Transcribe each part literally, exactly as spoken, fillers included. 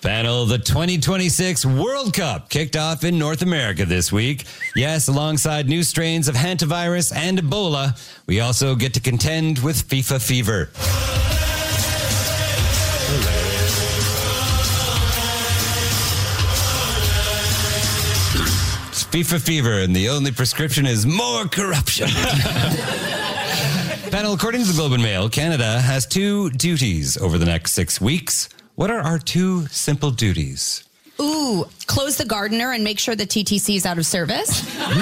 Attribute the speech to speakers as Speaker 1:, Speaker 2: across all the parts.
Speaker 1: Panel, the twenty twenty-six World Cup kicked off in North America this week. Yes, alongside new strains of hantavirus and Ebola, we also get to contend with FIFA fever. It's FIFA fever, and the only prescription is more corruption. Panel, according to the Globe and Mail, Canada has two duties over the next six weeks. What are our two simple duties?
Speaker 2: Ooh, close the gardener and make sure the T T C is out of service.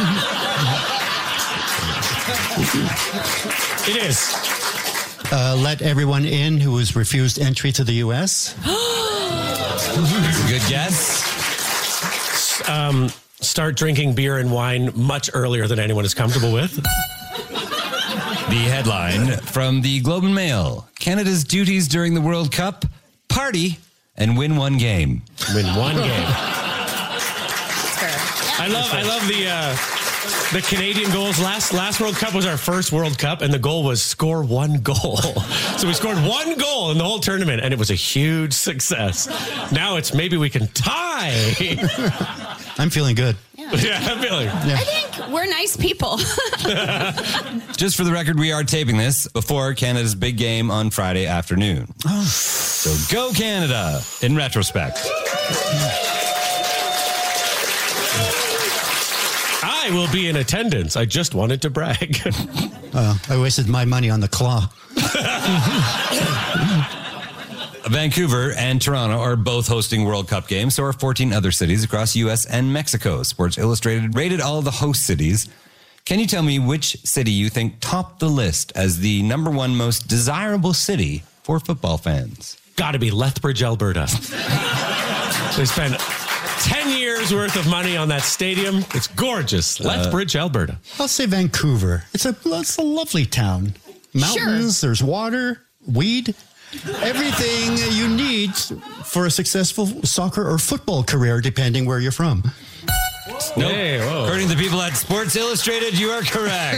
Speaker 3: It is.
Speaker 4: Uh, let everyone in who was refused entry to the U S.
Speaker 1: Good guess.
Speaker 3: Um, start drinking beer and wine much earlier than anyone is comfortable with.
Speaker 1: The headline from the Globe and Mail: Canada's duties during the World Cup: party and win one game.
Speaker 3: Win one game.
Speaker 2: That's fair.
Speaker 3: I love, I love the uh, the Canadian goals. Last last World Cup was our first World Cup, and the goal was score one goal. So we scored one goal in the whole tournament, and it was a huge success. Now it's maybe we can tie.
Speaker 4: I'm feeling good.
Speaker 2: Yeah.
Speaker 3: Yeah, I'm feeling.
Speaker 2: I think we're nice people.
Speaker 1: Just for the record, we are taping this before Canada's big game on Friday afternoon.
Speaker 4: Oh.
Speaker 1: So go Canada, in retrospect.
Speaker 3: I will be in attendance. I just wanted to brag.
Speaker 4: Uh, I wasted my money on the claw.
Speaker 1: Vancouver and Toronto are both hosting World Cup games, so are fourteen other cities across U S and Mexico. Sports Illustrated rated all the host cities. Can you tell me which city you think topped the list as the number one most desirable city for football fans?
Speaker 3: Got to be Lethbridge, Alberta. They spent ten years worth of money on that stadium. It's gorgeous. Lethbridge, uh, Alberta.
Speaker 4: I'll say Vancouver. It's a, it's a lovely town. Mountains,
Speaker 2: Sure.
Speaker 4: There's water, weed. Everything you need for a successful soccer or football career, depending where you're from.
Speaker 1: Nope.
Speaker 3: Hey, whoa.
Speaker 1: According to the people at Sports Illustrated, you are correct.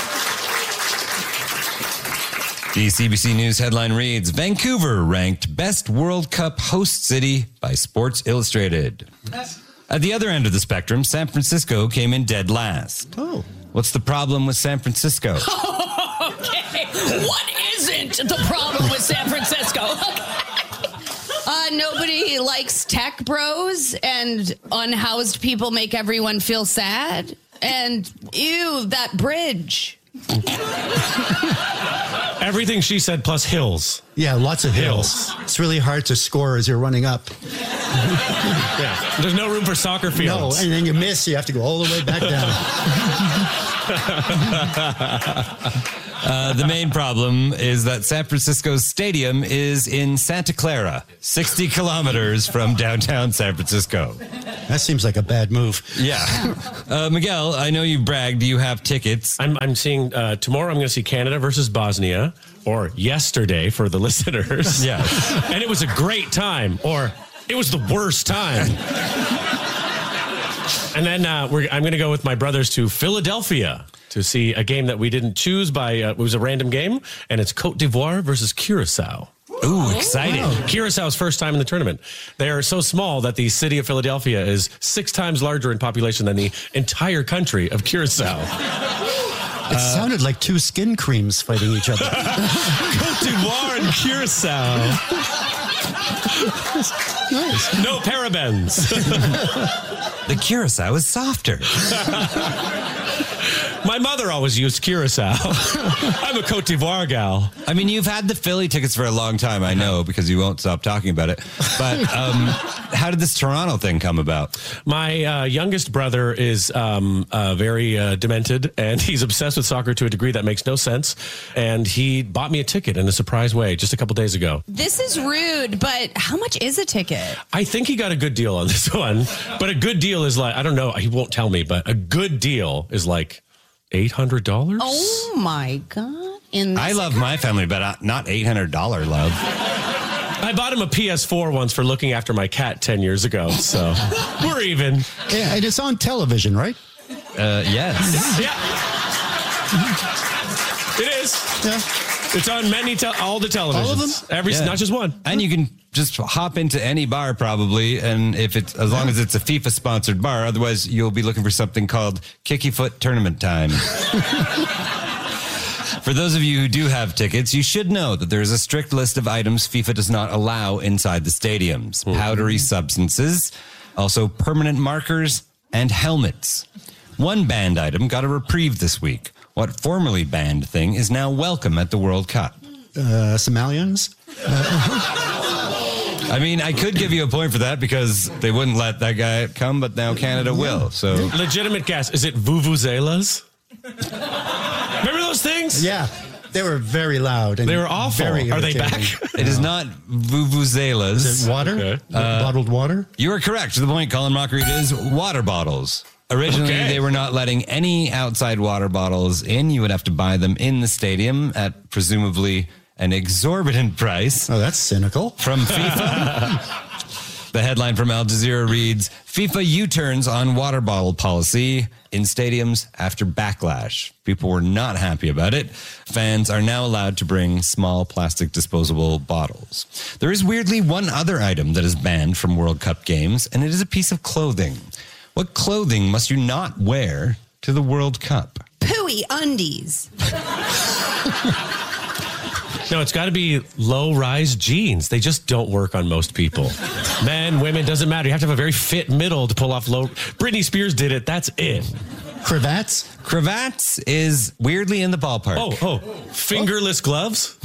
Speaker 1: The C B C News headline reads: Vancouver ranked best World Cup host city by Sports Illustrated. At the other end of the spectrum, San Francisco came in dead last.
Speaker 4: Oh.
Speaker 1: What's the problem with San Francisco?
Speaker 2: Okay. What isn't the problem with San Francisco? Uh, nobody likes tech bros, and unhoused people make everyone feel sad. And ew, that bridge.
Speaker 3: Everything she said plus hills.
Speaker 4: Yeah, lots of hills.
Speaker 3: Hills.
Speaker 4: It's really hard to score as you're running up.
Speaker 3: Yeah. There's no room for soccer
Speaker 4: No,
Speaker 3: fields.
Speaker 4: and then you miss, you have to go all the way back down.
Speaker 1: Uh, the main problem is that San Francisco's stadium is in Santa Clara, sixty kilometers from downtown San Francisco.
Speaker 4: That seems like a bad move.
Speaker 1: Yeah. Uh, Miguel, I know you bragged you have tickets.
Speaker 3: I'm, I'm seeing, uh, tomorrow I'm going to see Canada versus Bosnia, or yesterday for the listeners.
Speaker 1: Yeah.
Speaker 3: And it was a great time, or it was the worst time. And then uh, we're, I'm going to go with my brothers to Philadelphia to see a game that we didn't choose by, uh, it was a random game, and it's Cote d'Ivoire versus Curacao.
Speaker 1: Ooh, exciting.
Speaker 3: Wow. Curaçao's first time in the tournament. They are so small that the city of Philadelphia is six times larger in population than the entire country of Curacao.
Speaker 4: It sounded like two skin creams fighting each other.
Speaker 3: Cote d'Ivoire and Curacao.
Speaker 4: Nice.
Speaker 3: No parabens.
Speaker 1: The Curacao is softer.
Speaker 3: My mother always used Curacao. I'm a Cote d'Ivoire gal.
Speaker 1: I mean, you've had the Philly tickets for a long time, I know, because you won't stop talking about it. But um, how did this Toronto thing come about?
Speaker 3: My uh, youngest brother is um, uh, very uh, demented, and he's obsessed with soccer to a degree that makes no sense. And he bought me a ticket in a surprise way just a couple days ago.
Speaker 2: This is rude, but how much is a ticket?
Speaker 3: I think he got a good deal on this one. But a good deal is like, I don't know, he won't tell me, but a good deal is like eight hundred dollars?
Speaker 2: Oh, my God. In
Speaker 1: I love my family, but not eight hundred dollars love.
Speaker 3: I bought him a P S four once for looking after my cat ten years ago, so we're even.
Speaker 4: Yeah, and it's on television, right?
Speaker 1: Uh, yes.
Speaker 3: Yeah. It is.
Speaker 4: Yeah.
Speaker 3: It's on many, te- all the televisions.
Speaker 4: All of them?
Speaker 3: Every,
Speaker 1: Yeah.
Speaker 3: not just one.
Speaker 1: And you can just hop into any bar probably, and if it's as long as it's a FIFA sponsored bar, otherwise you'll be looking for something called Kicky Foot Tournament Time. For those of you who do have tickets, you should know that there is a strict list of items FIFA does not allow inside the stadiums. Mm-hmm. Powdery substances, also permanent markers, and helmets. One banned item got a reprieve this week. What formerly banned thing is now welcome at the World Cup?
Speaker 4: Uh, Somalians?
Speaker 1: I mean, I could give you a point for that because they wouldn't let that guy come, but now Canada will. So,
Speaker 3: legitimate guess. Is it vuvuzelas? Remember those things?
Speaker 4: Yeah. They were very loud. And
Speaker 3: they were awful.
Speaker 4: Very
Speaker 3: Are they back?
Speaker 1: It is not vuvuzelas.
Speaker 4: Is it water? Okay. Uh, Bottled water?
Speaker 1: You are correct. To the point, Colin Mockery, it is water bottles. Originally, okay. They were not letting any outside water bottles in. You would have to buy them in the stadium at presumably an exorbitant price.
Speaker 4: Oh, that's cynical.
Speaker 1: From FIFA. The headline from Al Jazeera reads, FIFA U-turns on water bottle policy in stadiums after backlash. People were not happy about it. Fans are now allowed to bring small plastic disposable bottles. There is weirdly one other item that is banned from World Cup games, and it is a piece of clothing. What clothing must you not wear to the World Cup?
Speaker 2: Pooey undies.
Speaker 3: No, it's got to be low-rise jeans. They just don't work on most people. Men, women, doesn't matter. You have to have a very fit middle to pull off low. Britney Spears did it. That's it.
Speaker 4: Cravats?
Speaker 1: Cravats is weirdly in the ballpark.
Speaker 3: Oh, oh. Fingerless gloves?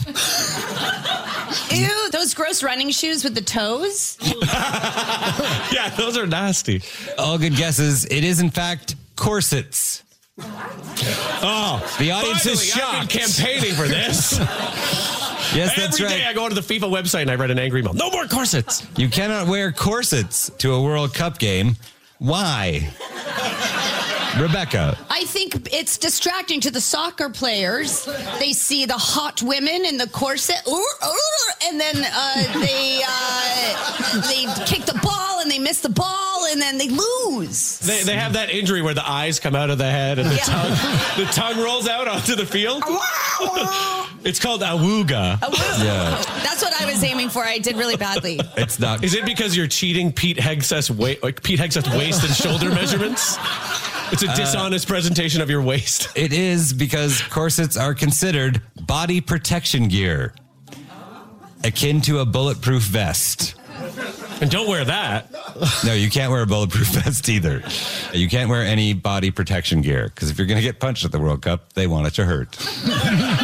Speaker 2: Ew, those gross running shoes with the toes?
Speaker 3: Yeah, those are nasty.
Speaker 1: All good guesses. It is, in fact, corsets.
Speaker 3: Oh,
Speaker 1: the audience
Speaker 3: finally,
Speaker 1: is shocked.
Speaker 3: I've been campaigning for this.
Speaker 1: Yes, that's
Speaker 3: Every
Speaker 1: right.
Speaker 3: day I go to the FIFA website and I write an angry email. No more corsets.
Speaker 1: You cannot wear corsets to a World Cup game. Why? Rebecca.
Speaker 2: I think it's distracting to the soccer players. They see the hot women in the corset, and then uh, they uh, they kick the ball and they miss the ball and then they lose.
Speaker 3: They, they have that injury where the eyes come out of the head and the, yeah. tongue, the tongue rolls out onto the field. It's called awooga.
Speaker 2: Awooga. Yeah. That's what I was aiming for. I did really badly.
Speaker 1: It's not.
Speaker 3: Is it because you're cheating Pete Hegseth's weight, like Pete Hegseth's waist and shoulder measurements? It's a dishonest uh, presentation of your waist.
Speaker 1: It is because corsets are considered body protection gear, akin to a bulletproof vest.
Speaker 3: And don't wear that.
Speaker 1: No, you can't wear a bulletproof vest either. You can't wear any body protection gear because if you're going to get punched at the World Cup, they want it to hurt.